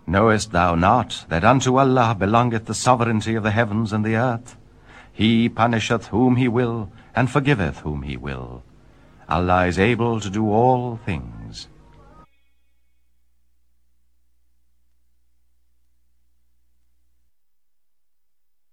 Knowest thou not that unto Allah belongeth the sovereignty of the heavens and the earth? He punisheth whom he will, and forgiveth whom he will. Allah is able to do all things.